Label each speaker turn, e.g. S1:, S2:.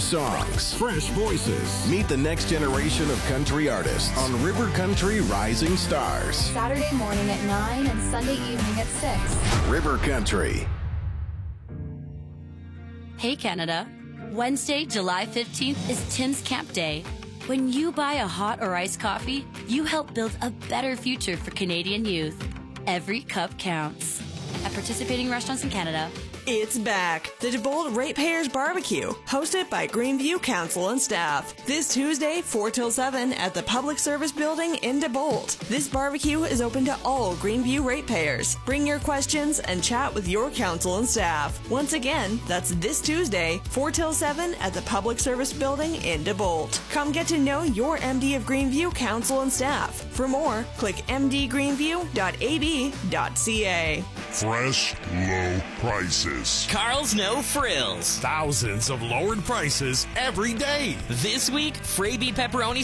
S1: songs,
S2: fresh voices.
S1: Meet the next generation of country artists on River Country Rising Stars.
S3: Saturday morning at 9 and Sunday evening at 6.
S1: River Country.
S4: Hey Canada, Wednesday, July 15th is Tim's Camp Day. When you buy a hot or iced coffee, you help build a better future for Canadian youth. Every cup counts. At participating restaurants in Canada.
S5: It's back. The DeBolt Ratepayers Barbecue, hosted by Greenview Council and staff. This Tuesday, 4 till 7 at the Public Service Building in DeBolt. This barbecue is open to all Greenview ratepayers. Bring your questions and chat with your council and staff. Once again, that's this Tuesday, 4 till 7 at the Public Service Building in DeBolt. Come get to know your MD of Greenview Council and staff. For more, click mdgreenview.ab.ca.
S6: Fresh, low prices.
S7: Carl's No Frills.
S2: Thousands of lowered prices every day.
S7: This week, Frey beef pepperoni